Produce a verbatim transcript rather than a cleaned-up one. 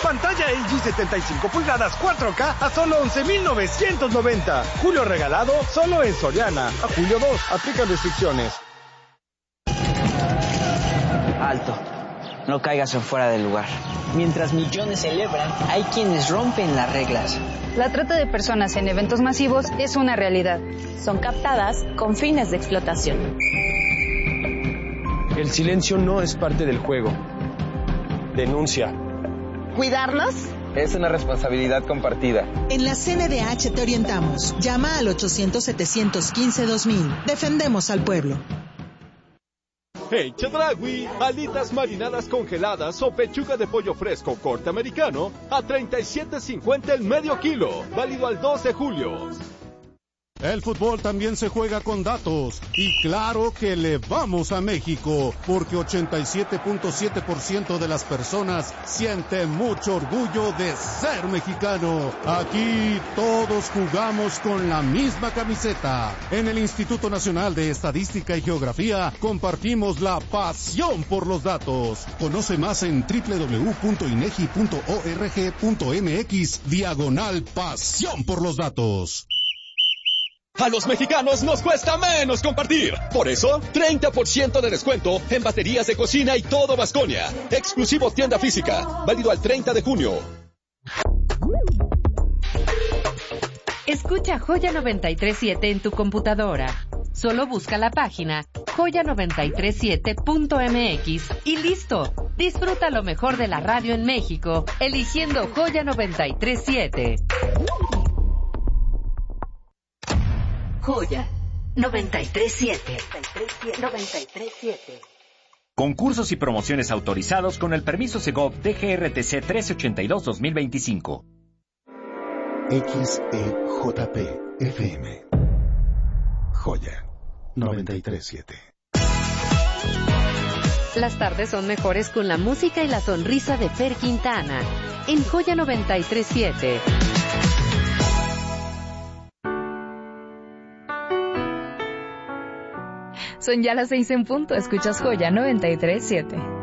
Pantalla L G setenta y cinco pulgadas cuatro K a solo once mil novecientos noventa. Julio regalado solo en Soriana. A julio dos. Aplican restricciones. Alto. No caigas en fuera del lugar. Mientras millones celebran, hay quienes rompen las reglas. La trata de personas en eventos masivos es una realidad. Son captadas con fines de explotación. El silencio no es parte del juego. Denuncia. ¿Cuidarnos? Es una responsabilidad compartida. En la C N D H te orientamos. Llama al ochocientos, setecientos quince, dos mil. Defendemos al pueblo. Hey Chedraui, alitas marinadas congeladas o pechuga de pollo fresco corte americano a treinta y siete cincuenta el medio kilo, válido al dos de julio. El fútbol también se juega con datos, y claro que le vamos a México, porque ochenta y siete punto siete por ciento de las personas sienten mucho orgullo de ser mexicano. Aquí todos jugamos con la misma camiseta. En el Instituto Nacional de Estadística y Geografía compartimos la pasión por los datos. Conoce más en doble u doble u doble u punto inegi punto org punto mx diagonal pasión por los datos. A los mexicanos nos cuesta menos compartir. Por eso, treinta por ciento de descuento en baterías de cocina y todo Baskonia. Exclusivo tienda física. Válido al treinta de junio. Escucha Joya noventa y tres punto siete en tu computadora. Solo busca la página joya noventa y tres siete punto mx y listo. Disfruta lo mejor de la radio en México, eligiendo Joya noventa y tres punto siete. Joya noventa y tres punto siete. noventa y tres punto siete. Concursos y promociones autorizados con el permiso Segov D G R T C trece ochenta y dos dos mil veinticinco. X E J P F M. Joya noventa y tres punto siete. Las tardes son mejores con la música y la sonrisa de Fer Quintana en Joya noventa y tres punto siete. Son ya las seis en punto. Escuchas Joya noventa y tres punto siete.